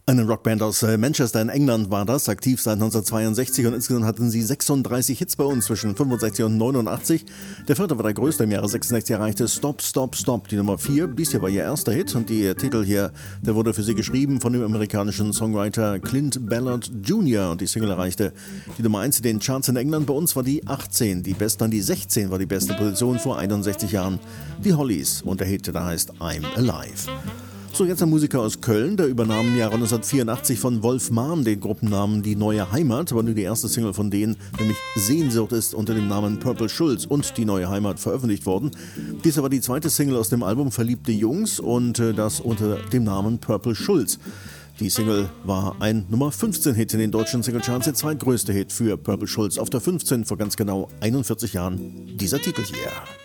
Eine Rockband aus Manchester in England war das, aktiv seit 1962 und insgesamt hatten sie 36 Hits bei uns zwischen 65 und 89. Der vierte war der größte im Jahre 66, erreichte Stop, Stop, Stop, die Nummer 4. Dies hier war ihr erster Hit und der Titel hier, der wurde für sie geschrieben von dem amerikanischen Songwriter Clint Ballard Jr. und die Single erreichte die Nummer 1 in den Charts in England. Bei uns war die 18, die beste, dann die 16 war die beste Position vor 61 Jahren. Die Hollies und der Hit, der heißt I'm Alive. So, jetzt ein Musiker aus Köln, der übernahm im Jahre 1984 von Wolf Mahn den Gruppennamen Die Neue Heimat, aber nur die erste Single von denen, nämlich Sehnsucht, ist unter dem Namen Purple Schulz und Die Neue Heimat veröffentlicht worden. Dies war die zweite Single aus dem Album Verliebte Jungs und das unter dem Namen Purple Schulz. Die Single war ein Nummer 15-Hit in den deutschen Singlecharts, der zweitgrößte Hit für Purple Schulz. Auf der 15 vor ganz genau 41 Jahren dieser Titel hier.